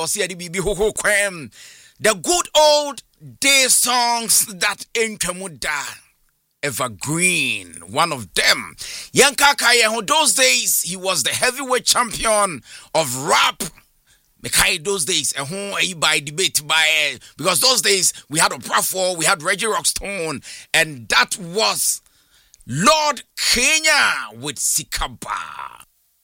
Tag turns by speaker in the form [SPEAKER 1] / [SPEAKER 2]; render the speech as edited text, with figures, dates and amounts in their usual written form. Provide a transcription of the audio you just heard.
[SPEAKER 1] The good old day songs that Enkemuda evergreen, one of them. Yanka Kaya, those days he was the heavyweight champion of rap. Mekai those days, by debate by because those days we had Oprah, we had Reggie Rockstone, and that was Lord Kenya with Sikaba.